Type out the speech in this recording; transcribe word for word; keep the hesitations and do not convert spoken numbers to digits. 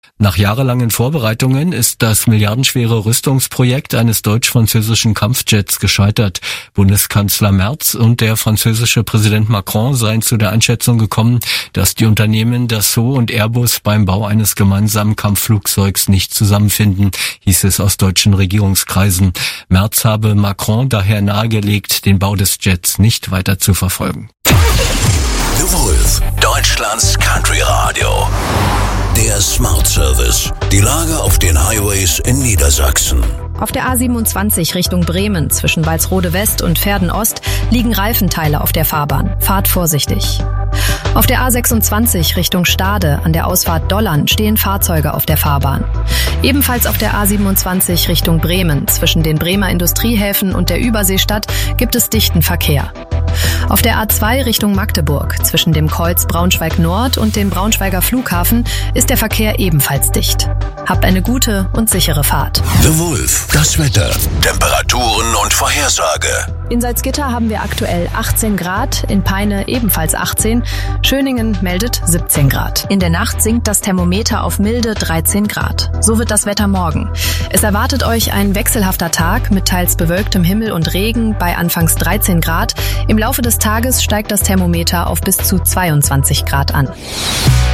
Nach jahrelangen Vorbereitungen ist das milliardenschwere Rüstungsprojekt eines deutsch-französischen Kampfjets gescheitert. Bundeskanzler Merz und der französische Präsident Macron seien zu der Einschätzung gekommen, dass die Unternehmen Dassault und Airbus beim Bau eines gemeinsamen Kampfflugzeugs nicht zusammenfinden, hieß es aus deutschen Regierungskreisen. Merz habe Macron daher nahegelegt, den Bau des Jets nicht weiter zu verfolgen. The Wolf, Deutschlands Country Radio. Der Smart Service. Die Lage auf den Highways in Niedersachsen. Auf der A siebenundzwanzig Richtung Bremen zwischen Walsrode West und Verden Ost liegen Reifenteile auf der Fahrbahn. Fahrt vorsichtig. Auf der A sechsundzwanzig Richtung Stade an der Ausfahrt Dollern stehen Fahrzeuge auf der Fahrbahn. Ebenfalls auf der A siebenundzwanzig Richtung Bremen zwischen den Bremer Industriehäfen und der Überseestadt gibt es dichten Verkehr. Auf der A zwei Richtung Magdeburg zwischen dem Kreuz Braunschweig Nord und dem Braunschweiger Flughafen ist der Verkehr ebenfalls dicht. Habt eine gute und sichere Fahrt. The Wolf, das Wetter, Temperaturen und Vorhersage. In Salzgitter haben wir aktuell achtzehn Grad, in Peine ebenfalls achtzehn, Schöningen meldet siebzehn Grad. In der Nacht sinkt das Thermometer auf milde dreizehn Grad. So wird das Wetter morgen. Es erwartet euch ein wechselhafter Tag mit teils bewölktem Himmel und Regen bei anfangs dreizehn Grad. Im Laufe des Tages steigt das Thermometer auf bis zu zweiundzwanzig Grad an.